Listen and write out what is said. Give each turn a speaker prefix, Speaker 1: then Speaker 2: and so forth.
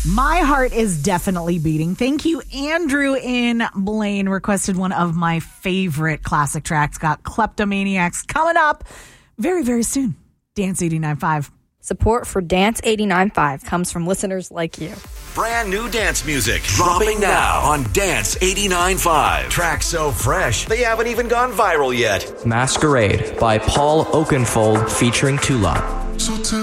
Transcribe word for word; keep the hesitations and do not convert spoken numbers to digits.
Speaker 1: My heart is definitely beating. Thank you, Andrew in Blaine. Requested one of my favorite classic tracks. Got Kleptomaniacs coming up very, very soon. Dance eighty-nine point five.
Speaker 2: Support for Dance eighty-nine point five comes from listeners like you.
Speaker 3: Brand new dance music dropping now on Dance eighty-nine point five. Tracks so fresh, they haven't even gone viral yet.
Speaker 4: Masquerade by Paul Oakenfold featuring Tula.
Speaker 5: So